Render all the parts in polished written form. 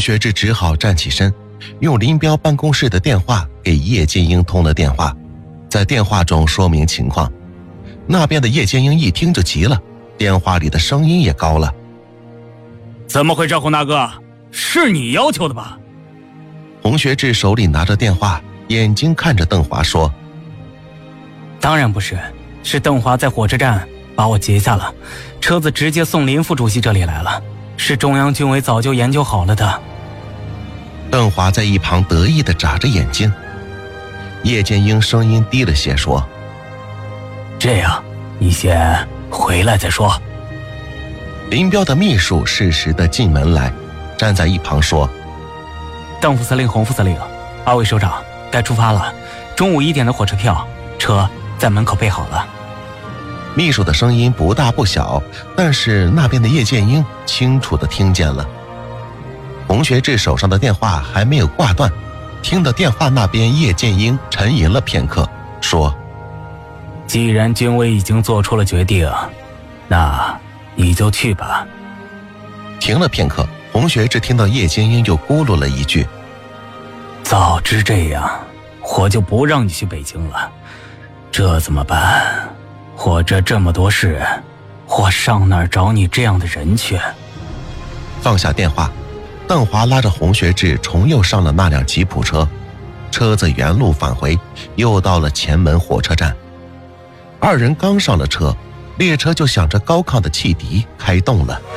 学志只好站起身，用林彪办公室的电话给叶剑英通了电话，在电话中说明情况。那边的叶剑英一听就急了，电话里的声音也高了： 怎么回事，洪大哥？是你要求的吧？ 洪学志手里拿着电话，眼睛看着邓华说： 当然不是，是邓华在火车站把我截下了，车子直接送林副主席这里来了，是中央军委早就研究好了的。 邓华在一旁得意地眨着眼睛。叶剑英声音低了些说： 这样，你先回来再说。 林彪的秘书适时地进门来，站在一旁说： 邓副司令、洪副司令，二位首长，该出发了。中午1点的火车票，车在门口备好了。 秘书的声音不大不小，但是那边的叶剑英清楚地听见了。洪学志手上的电话还没有挂断，听到电话那边叶剑英沉吟了片刻，说： 既然军委已经做出了决定，那你就去吧。 停了片刻，洪学志听到叶剑英又咕噜了一句： 早知这样，我就不让你去北京了。这怎么办？我这么多事，我上哪儿找你这样的人去？ 放下电话，邓华拉着洪学志重又上了那辆吉普车，车子原路返回，又到了前门火车站。二人刚上了车，列车就响着高亢的汽笛开动了。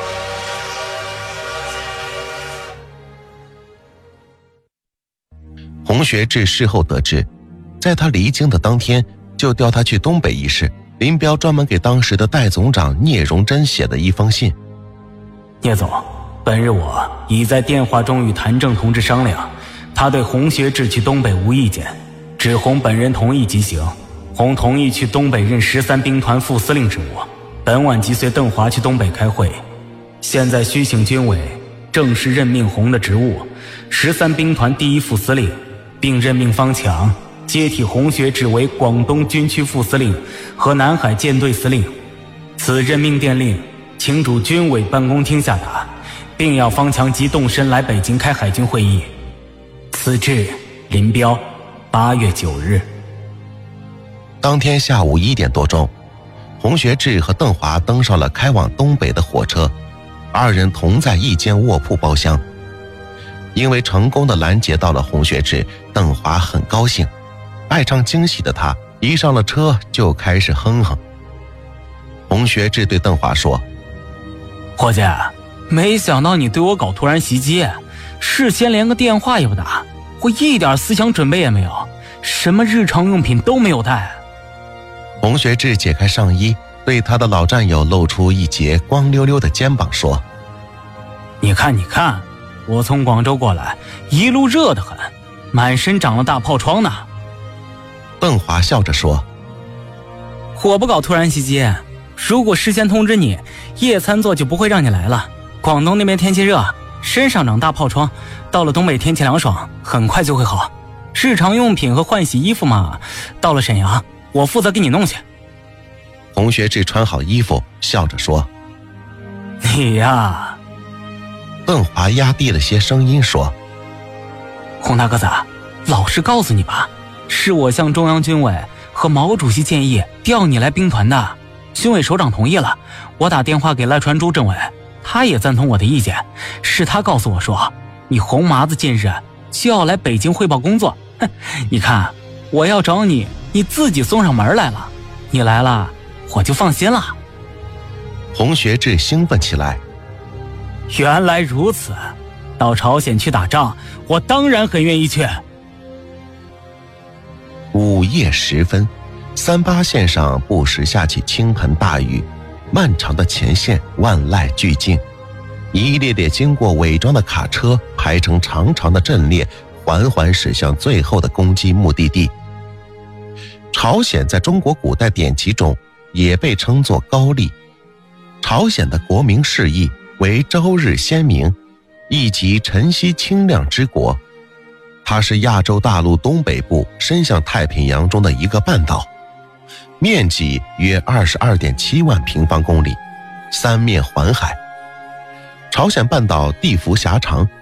洪学志事后得知，在他离京的当天就调他去东北一事，林彪专门给当时的代总长聂荣臻写的一封信。 聂总，本日我已在电话中与谭政同志商量，他对洪学志去东北无意见，只洪本人同意即行。洪同意去东北任13兵团副司令职务，本晚即随邓华去东北开会。现在需请军委正式任命洪的职务13兵团第1副司令，并任命方强接替洪学志为广东军区副司令和南海舰队司令。此任命电令请主军委办公厅下达，并要方强即动身来北京开海军会议。此致林彪8月9日。 当天下午1点多钟，洪学志和邓华登上了开往东北的火车，二人同在一间卧铺包厢。因为成功的拦截到了洪学志，邓华很高兴，爱唱京戏的他一上了车就开始哼哼。洪学志对邓华说： 伙计，没想到你对我搞突然袭击，事先连个电话也不打，我一点思想准备也没有，什么日常用品都没有带。 洪学志解开上衣，对他的老战友露出一截光溜溜的肩膀说： 你看，我从广州过来，一路热得很，满身长了大泡疮呢。 邓华笑着说： 我不搞突然袭击，如果事先通知你，夜餐座就不会让你来了。广东那边天气热，身上长大泡疮，到了东北天气凉爽，很快就会好。日常用品和换洗衣服嘛，到了沈阳我负责给你弄去。 洪学志穿好衣服，笑着说： 你呀。 邓华压低了些声音说： 洪大哥子，老实告诉你吧，是我向中央军委和毛主席建议调你来兵团的，军委首长同意了。我打电话给赖传珠政委，他也赞同我的意见，是他告诉我说，你红麻子近日就要来北京汇报工作。你看，我要找你，你自己送上门来了，你来了我就放心了。 洪学志兴奋起来： 原来如此，到朝鲜去打仗，我当然很愿意去。 午夜时分，38线上不时下起倾盆大雨，漫长的前线万籁俱静，一列列经过伪装的卡车排成长长的阵列，缓缓驶向最后的攻击目的地。朝鲜在中国古代典籍中也被称作高丽，朝鲜的国名释义为朝日鲜明，意即晨曦清亮之国。它是亚洲大陆东北部伸向太平洋中的一个半岛，面积约22.7万平方公里，三面环海。朝鲜半岛地幅狭长，